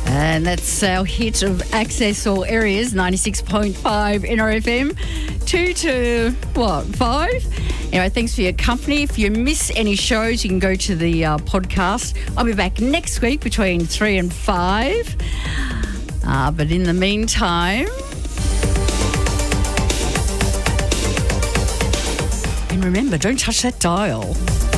And that's our hit of Access All Areas, 96.5 NRFM, 2 to, 5? Anyway, thanks for your company. If you miss any shows, you can go to the podcast. I'll be back next week between 3 and 5. But in the meantime... And remember, don't touch that dial.